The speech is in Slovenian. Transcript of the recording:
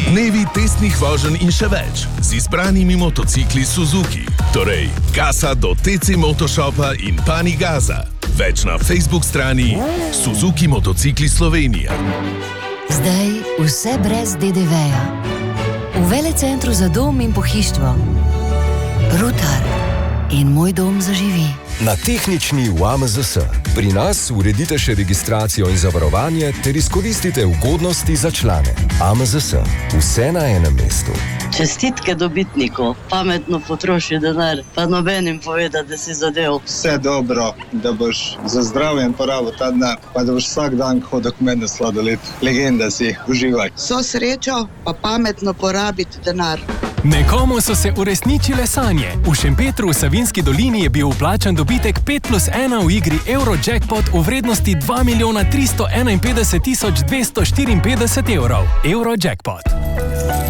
Dnevi testnih voženj in še več z izbranimi motocikli Suzuki. Torej, gasa do TC Motoshopa in pani gaza. Več na Facebook strani Suzuki Motocikli Slovenija. Zdaj vse brez DDV-ja. V velecentru za dom in pohištvo. Rutar in moj dom zaživi. Na tehnični v AMZS. Pri nas uredite še registracijo in zavarovanje ter izkoristite ugodnosti za člane. AMZS. Vse na enem mestu. Čestitke dobitniku. Pametno potroši denar, pa nobenim poveda, da si zadev. Vse dobro, da boš za zdravjem porabil ta denar, pa da boš vsak dan hodil k meni sladoled. Legenda si, uživaj. So srečo, pa pametno porabiti denar. Nekomu so se uresničile sanje. V Šempetru v Savinjski dolini je bil vplačan dobitek 5+1 v igri Eurojackpot v vrednosti 2 351 254 evrov. Eurojackpot.